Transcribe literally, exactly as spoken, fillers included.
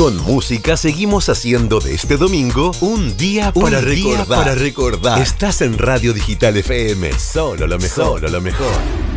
Con música seguimos haciendo de este domingo un día para, un recordar. Día para recordar. Estás en Radio Digital F M, solo lo mejor, solo lo mejor.